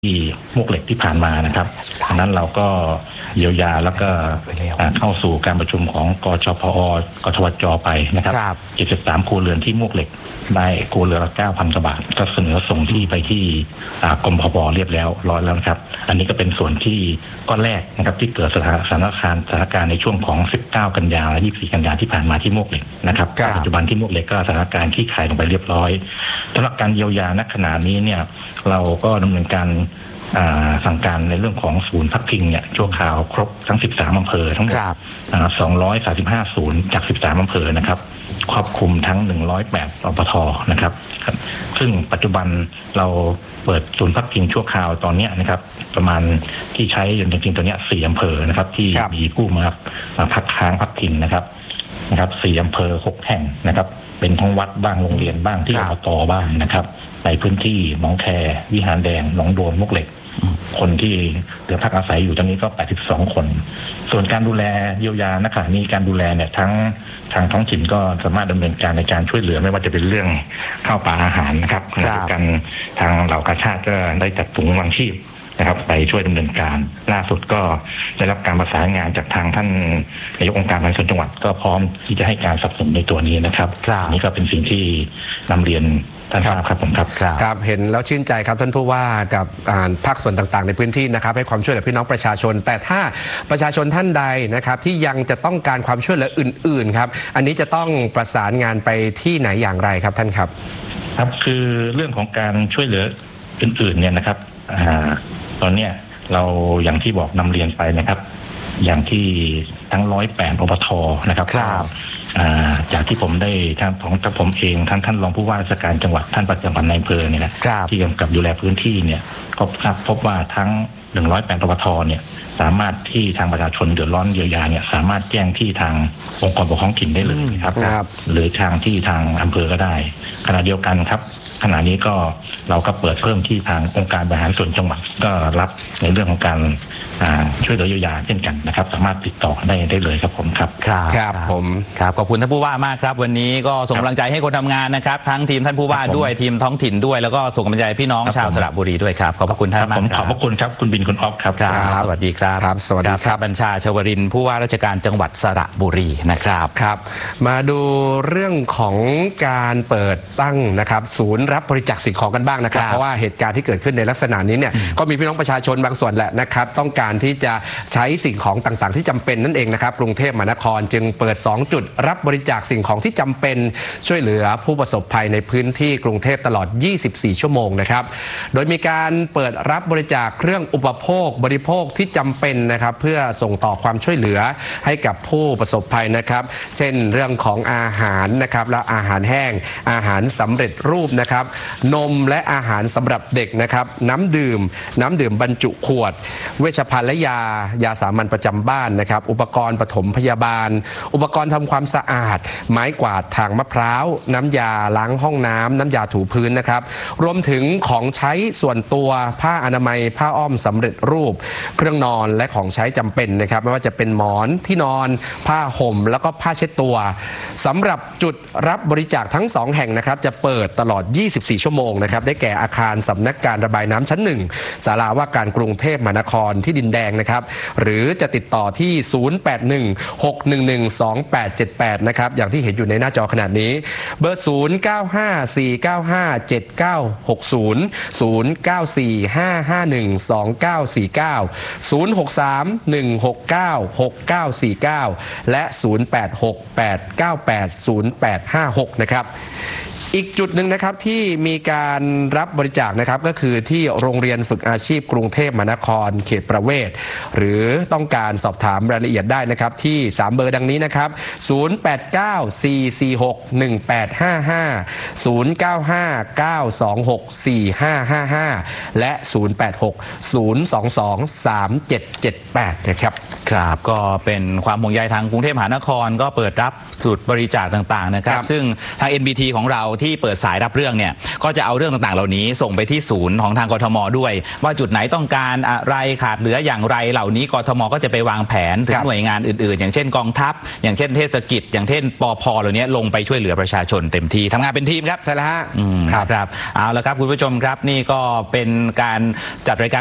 ที่มวกเหล็กที่ผ่านมานะครับดังนั้นเราก็เยียวยาแล้วก็เข้าสู่การประชุมของกชพกทวจไปนะครับ73ครัวเรือนที่มวกเหล็กได้ครัวเรือนละ 9,000 กว่าบาทก็เสนอส่งที่ไปที่กรมพบเรียบร้อยแล้วนะครับอันนี้ก็เป็นส่วนที่ก้อนแรกนะครับที่เกิดสถานการณ์ในช่วงของ19กันยายน24กันยายนที่ผ่านมาที่มวกเหล็กนะครับปัจจุบันที่มวกเหล็กก็สถานการณ์คลี่คลายลงไปเรียบร้อยสำหรับการเยียวยาณขณะนี้เนี่ยเราก็ดำเนินการสั่งการในเรื่องของศูนย์พักพิงเนี่ยชั่วคราวครบทั้ง13อำเภอทั้งหมด235ศูนย์จาก13อำเภอนะครับครอบคลุมทั้ง108อบทนะครับซึ่งปัจจุบันเราเปิดศูนย์พักพิงชั่วคราวตอนนี้นะครับประมาณที่ใช้จริงๆตัวนี้4อำเภอนะครับที่มีผู้มาพักค้างพักพิงนะครับ4อำเภอ6แห่งนะครับเป็นทั้งวัดบ้างโรงเรียนบ้างที่อบตบ้างนะครับในพื้นที่หนองแควิหารแดงหนองโดนมวกเหล็กคนที่เหลือพักอาศัยอยู่ตอนนี้ก็82คนส่วนการดูแลเยียวยานะคะนี่การดูแลเนี่ยทั้งทางท้องถิ่นก็สามารถดำเนินการในการช่วยเหลือไม่ว่าจะเป็นเรื่องข้าวปลาอาหารนะครับขณะเดียวกันทางเหล่ากาชาติก็ได้จัดถุงวางชีพนะครับไปช่วยดำเนินการล่าสุดก็ได้รับการประสานงานจากทางท่านนายกองค์การบริหารส่วนจังหวัดก็พร้อมที่จะให้การสนับสนุนในตัวนี้นะครับนี่ก็เป็นสิ่งที่นำเรียนท่านทราบครับผมครับเห็นแล้วชื่นใจครับท่านผู้ว่ากับภาคส่วนต่างๆในพื้นที่นะครับให้ความช่วยเหลือพี่น้องประชาชนแต่ถ้าประชาชนท่านใดนะครับที่ยังจะต้องการความช่วยเหลืออื่นๆครับอันนี้จะต้องประสานงานไปที่ไหนอย่างไรครับท่านครับครับคือเรื่องของการช่วยเหลืออื่นๆเนี่ยนะครับตอนนี้เราอย่างที่บอกนำเรียนไปนะครับอย่างที่ทั้ง108อบทนะครับจากที่ผมได้ทางของผมเองท่านรองผู้ว่าราชการจังหวัดท่านประจำอำเภอเนี่ยนะที่กำกับดูแลพื้นที่เนี่ยก็พบว่าทั้ง108อบทเนี่ยสามารถที่ทางประชาชนเดือดร้อนเยียวยาเนี่ยสามารถแจ้งที่ทางองค์กรปกครองถิ่นได้เลยครับหรือทางที่ทางอำเภอก็ได้ขณะเดียวกันครับขณะนี้ก็เราก็เปิดเพิ่มที่ทางองค์การบริหารส่วนจังหวัดก็รับในเรื่องของการช่วยเหลือเยียวยาเช่นกันนะครับสามารถติดต่อได้เลยครับผมครับผมครับขอบคุณท่านผู้ว่ามากครับวันนี้ก็ส่งกำลังใจให้คนทำงานนะครับทั้งทีมท่านผู้ว่าด้วยทีมท้องถิ่นด้วยแล้วก็ส่งกำลังใจพี่น้องชาวสระบุรีด้วยครับขอบคุณท่านมากขอบคุณครับคุณบินคุณอ๊อฟครับสวัสดีครับสวัสดีครับบัญชาชวรินทร์ผู้ว่าราชการจังหวัดสระบุรีนะครับมาดูเรื่องของการเปิดตั้งนะครับศูนย์รับบริจาคสิ่งของกันบ้างนะครับเพราะว่าเหตุการณ์ที่เกิดขึ้นในลักษณะนี้เนี่ยก็มีพี่น้องประชาชนบางส่วนแหละนะครับต้องการที่จะใช้สิ่งของต่างๆที่จำเป็นนั่นเองนะครับกรุงเทพมหานครจึงเปิด2จุดรับบริจาคสิ่งของที่จำเป็นช่วยเหลือผู้ประสบภัยในพื้นที่กรุงเทพตลอด24ชั่วโมงนะครับโดยมีการเปิดรับบริจาคเครื่องอุปโภคบริโภคที่จำเป็นนะครับเพื่อส่งต่อความช่วยเหลือให้กับผู้ประสบภัยนะครับเช่นเรื่องของอาหารนะครับและอาหารแห้งอาหารสำเร็จรูปนะครับนมและอาหารสำหรับเด็กนะครับน้ำดื่มบรรจุขวดเวชภัณฑ์และยาสามัญประจำบ้านนะครับอุปกรณ์ปฐมพยาบาลอุปกรณ์ทำความสะอาดไม้กวาดทางมะพร้าวน้ำยาล้างห้องน้ำยาถูพื้นนะครับรวมถึงของใช้ส่วนตัวผ้าอนามัยผ้าอ้อมสำเร็จรูปเครื่องนอนและของใช้จำเป็นนะครับไม่ว่าจะเป็นหมอนที่นอนผ้าห่มแล้วก็ผ้าเช็ดตัวสำหรับจุดรับบริจาคทั้ง2แห่งนะครับจะเปิดตลอด24ชั่วโมงนะครับได้แก่อาคารสำนักการระบายน้ำชั้น1ศาลาว่าการกรุงเทพมหานครที่ดินแดงนะครับหรือจะติดต่อที่0816112878นะครับอย่างที่เห็นอยู่ในหน้าจอขนาดนี้เบอร์0954957960 0945512949 063-169-6949และ0868980856นะครับอีกจุดหนึ่งนะครับที่มีการรับบริจาคนะครับก็คือที่โรงเรียนฝึกอาชีพกรุงเทพมหานครเขตประเวศหรือต้องการสอบถามรายละเอียดได้นะครับที่3เบอร์ดังนี้นะครับ0894461855 0959264555และ0860223778นะครับครับก็เป็นความห่วงใยทางกรุงเทพมหานครก็เปิดรับจุดบริจาคต่างๆนะครับซึ่งทาง NBT ของเราที่เปิดสายรับเรื่องเนี่ยก็จะเอาเรื่องต่างๆเหล่านี้ส่งไปที่ศูนย์ของทางกทมด้วยว่าจุดไหนต้องการอะไรขาดเหลืออย่างไรเหล่านี้กทมก็จะไปวางแผนถึงหน่วยงานอื่นๆอย่างเช่นกองทัพอย่างเช่นเทศกิจอย่างเช่นปภ.เหล่านี้ลงไปช่วยเหลือประชาชนเต็มที่ทำงานเป็นทีมครับใช่แล้วฮะครับเอาละครับคุณผู้ชมครับนี่ก็เป็นการจัดรายการ